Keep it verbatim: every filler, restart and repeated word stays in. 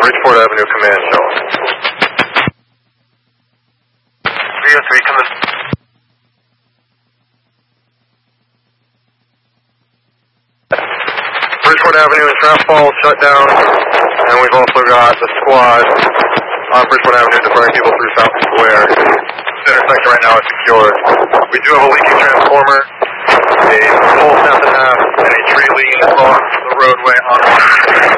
Bridgeport Avenue Command Show. three oh three, come in. Bridgeport Avenue and Trap Falls shut down, and we've also got the squad on Bridgeport Avenue deferring people through South Square. This intersection right now is secured. We do have a leaking transformer, a pole snapped in half, and a tree leaning across the roadway on